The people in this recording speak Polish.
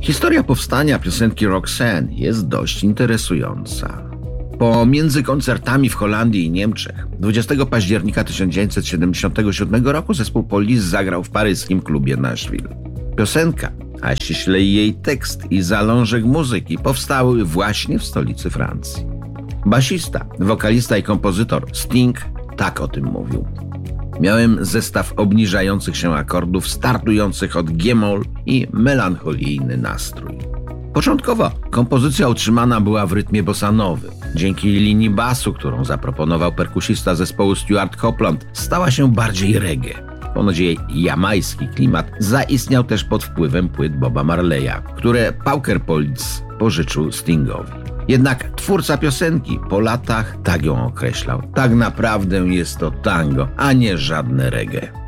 Historia powstania piosenki Roxanne jest dość interesująca. Pomiędzy koncertami w Holandii i Niemczech 20 października 1977 roku zespół Police zagrał w paryskim klubie Nashville. Piosenka, a ściślej jej tekst i zalążek muzyki powstały właśnie w stolicy Francji. Basista, wokalista i kompozytor Sting tak o tym mówił. Miałem zestaw obniżających się akordów startujących od G-moll i melancholijny nastrój. Początkowo kompozycja utrzymana była w rytmie bossanowym. Dzięki linii basu, którą zaproponował perkusista zespołu Stuart Copeland, stała się bardziej reggae. Ponoć jej jamajski klimat zaistniał też pod wpływem płyt Boba Marleya, które Pauker Police pożyczył Stingowi. Jednak twórca piosenki po latach tak ją określał. Tak naprawdę jest to tango, a nie żadne reggae.